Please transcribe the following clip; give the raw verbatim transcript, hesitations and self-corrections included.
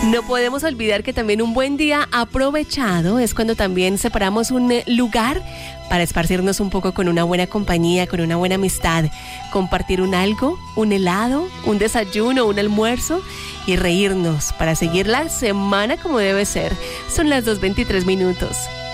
No podemos olvidar que también un buen día aprovechado es cuando también separamos un lugar para esparcirnos un poco con una buena compañía, con una buena amistad, compartir un algo, un helado, un desayuno, un almuerzo y reírnos para seguir la semana como debe ser. Son las dos veintitrés minutos.